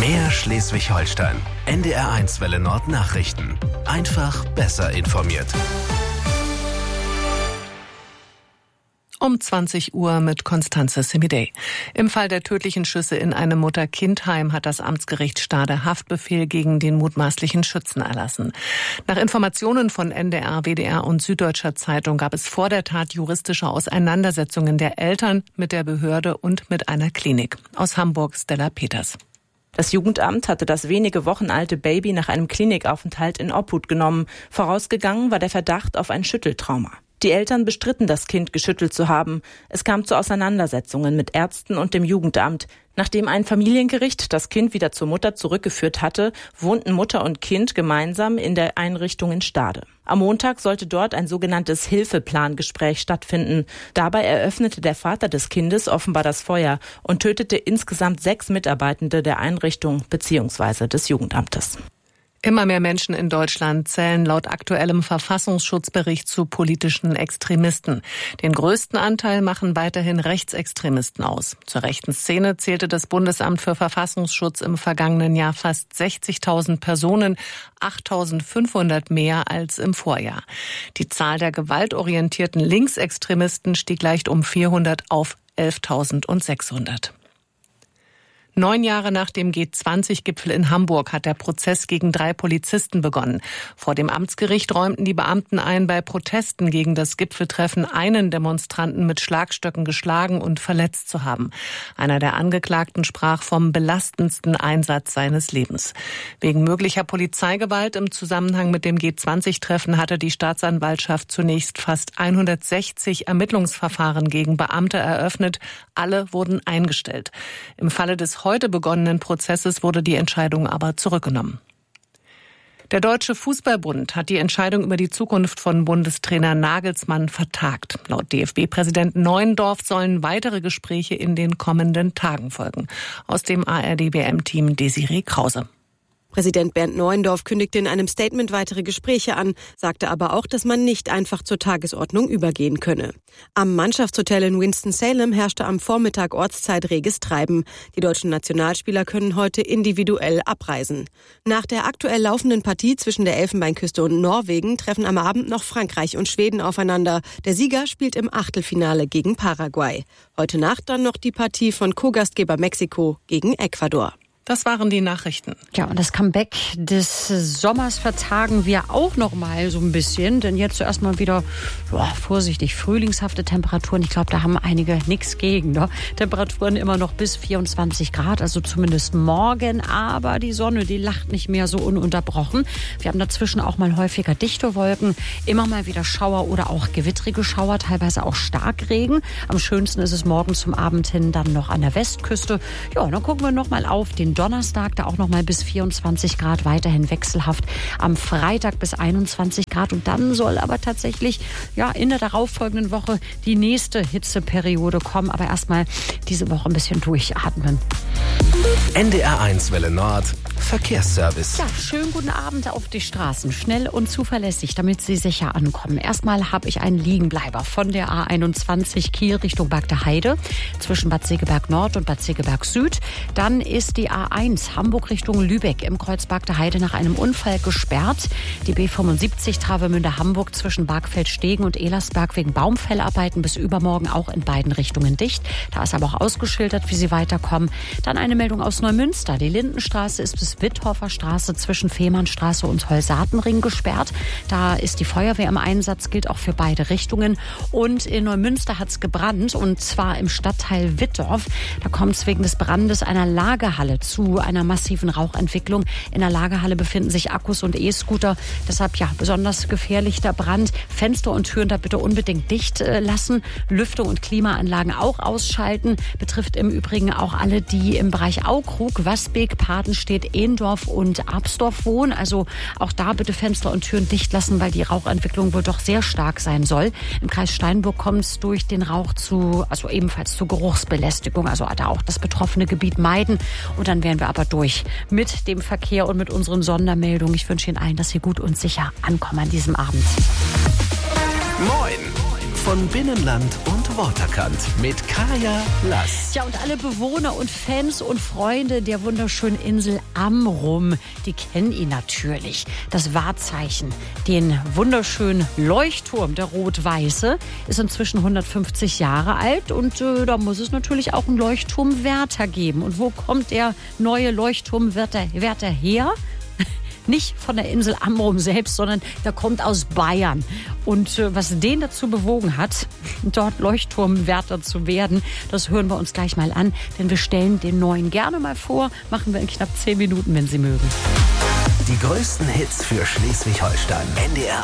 Mehr Schleswig-Holstein. NDR1 Welle Nord Nachrichten. Einfach besser informiert. Um 20 Uhr mit Constanze Semidey. Im Fall der tödlichen Schüsse in einem Mutter-Kind-Heim hat das Amtsgericht Stade Haftbefehl gegen den mutmaßlichen Schützen erlassen. Nach Informationen von NDR, WDR und Süddeutscher Zeitung gab es vor der Tat juristische Auseinandersetzungen der Eltern mit der Behörde und mit einer Klinik. Aus Hamburg Stella Peters. Das Jugendamt hatte das wenige Wochen alte Baby nach einem Klinikaufenthalt in Obhut genommen. Vorausgegangen war der Verdacht auf ein Schütteltrauma. Die Eltern bestritten, das Kind geschüttelt zu haben. Es kam zu Auseinandersetzungen mit Ärzten und dem Jugendamt. Nachdem ein Familiengericht das Kind wieder zur Mutter zurückgeführt hatte, wohnten Mutter und Kind gemeinsam in der Einrichtung in Stade. Am Montag sollte dort ein sogenanntes Hilfeplangespräch stattfinden. Dabei eröffnete der Vater des Kindes offenbar das Feuer und tötete insgesamt 6 Mitarbeitende der Einrichtung bzw. des Jugendamtes. Immer mehr Menschen in Deutschland zählen laut aktuellem Verfassungsschutzbericht zu politischen Extremisten. Den größten Anteil machen weiterhin Rechtsextremisten aus. Zur rechten Szene zählte das Bundesamt für Verfassungsschutz im vergangenen Jahr fast 60.000 Personen, 8.500 mehr als im Vorjahr. Die Zahl der gewaltorientierten Linksextremisten stieg leicht um 400 auf 11.600. 9 Jahre nach dem G20-Gipfel in Hamburg hat der Prozess gegen 3 Polizisten begonnen. Vor dem Amtsgericht räumten die Beamten ein, bei Protesten gegen das Gipfeltreffen einen Demonstranten mit Schlagstöcken geschlagen und verletzt zu haben. Einer der Angeklagten sprach vom belastendsten Einsatz seines Lebens. Wegen möglicher Polizeigewalt im Zusammenhang mit dem G20-Treffen hatte die Staatsanwaltschaft zunächst fast 160 Ermittlungsverfahren gegen Beamte eröffnet. Alle wurden eingestellt. Im Falle des heute begonnenen Prozesses wurde die Entscheidung aber zurückgenommen. Der Deutsche Fußballbund hat die Entscheidung über die Zukunft von Bundestrainer Nagelsmann vertagt. Laut DFB-Präsident Neuendorf sollen weitere Gespräche in den kommenden Tagen folgen. Aus dem ARD-WM-Team Desiree Krause. Präsident Bernd Neuendorf kündigte in einem Statement weitere Gespräche an, sagte aber auch, dass man nicht einfach zur Tagesordnung übergehen könne. Am Mannschaftshotel in Winston-Salem herrschte am Vormittag Ortszeit reges Treiben. Die deutschen Nationalspieler können heute individuell abreisen. Nach der aktuell laufenden Partie zwischen der Elfenbeinküste und Norwegen treffen am Abend noch Frankreich und Schweden aufeinander. Der Sieger spielt im Achtelfinale gegen Paraguay. Heute Nacht dann noch die Partie von Co-Gastgeber Mexiko gegen Ecuador. Das waren die Nachrichten. Ja, und das Comeback des Sommers vertagen wir auch noch mal so ein bisschen. Denn jetzt zuerst mal wieder, vorsichtig, frühlingshafte Temperaturen. Ich glaube, da haben einige nichts gegen. Ne? Temperaturen immer noch bis 24 Grad, also zumindest morgen. Aber die Sonne, die lacht nicht mehr so ununterbrochen. Wir haben dazwischen auch mal häufiger dichte Wolken. Immer mal wieder Schauer oder auch gewittrige Schauer, teilweise auch Starkregen. Am schönsten ist es morgen zum Abend hin dann noch an der Westküste. Ja, und dann gucken wir noch mal auf den Donnerstag, da auch noch mal bis 24 Grad, weiterhin wechselhaft. Am Freitag bis 21 Grad. Und dann soll aber tatsächlich in der darauffolgenden Woche die nächste Hitzeperiode kommen. Aber erstmal diese Woche ein bisschen durchatmen. NDR1 Welle Nord Verkehrsservice. Ja, schönen guten Abend auf die Straßen. Schnell und zuverlässig, damit Sie sicher ankommen. Erstmal habe ich einen Liegenbleiber von der A21 Kiel Richtung Bagde-Heide zwischen Bad Segeberg Nord und Bad Segeberg Süd. Dann ist die A1 Hamburg Richtung Lübeck im Kreuz Bagde-Heide nach einem Unfall gesperrt. Die B75 Travemünde Hamburg zwischen Bargfeld-Stegen und Elersberg wegen Baumfellarbeiten bis übermorgen auch in beiden Richtungen dicht. Da ist aber auch ausgeschildert, wie Sie weiterkommen. Dann eine Meldung aus Neumünster. Die Lindenstraße ist bis Witthoffer Straße zwischen Fehmarnstraße und Holsatenring gesperrt. Da ist die Feuerwehr im Einsatz, gilt auch für beide Richtungen. Und in Neumünster hat es gebrannt, und zwar im Stadtteil Wittdorf. Da kommt es wegen des Brandes einer Lagerhalle zu einer massiven Rauchentwicklung. In der Lagerhalle befinden sich Akkus und E-Scooter. Deshalb besonders gefährlich der Brand. Fenster und Türen da bitte unbedingt dicht lassen. Lüftung und Klimaanlagen auch ausschalten. Betrifft im Übrigen auch alle, die im Bereich Aukrug, Wasbeek, Padenstedt, Ehendorf und Absdorf wohnen. Also auch da bitte Fenster und Türen dicht lassen, weil die Rauchentwicklung wohl doch sehr stark sein soll. Im Kreis Steinburg kommt es durch den Rauch ebenfalls zu Geruchsbelästigung. Also da auch das betroffene Gebiet meiden. Und dann wären wir aber durch mit dem Verkehr und mit unseren Sondermeldungen. Ich wünsche Ihnen allen, dass Sie gut und sicher ankommen an diesem Abend. Moin! von Binnenland und Waterkant mit Kaya Lass. Ja, und alle Bewohner und Fans und Freunde der wunderschönen Insel Amrum, die kennen ihn natürlich. Das Wahrzeichen, den wunderschönen Leuchtturm, der Rot-Weiße, ist inzwischen 150 Jahre alt und da muss es natürlich auch einen Leuchtturmwärter geben. Und wo kommt der neue Leuchtturmwärter her? Nicht von der Insel Amrum selbst, sondern der kommt aus Bayern. Und was den dazu bewogen hat, dort Leuchtturmwärter zu werden, das hören wir uns gleich mal an. Denn wir stellen den neuen gerne mal vor. Machen wir in knapp 10 Minuten, wenn Sie mögen. Die größten Hits für Schleswig-Holstein. NDR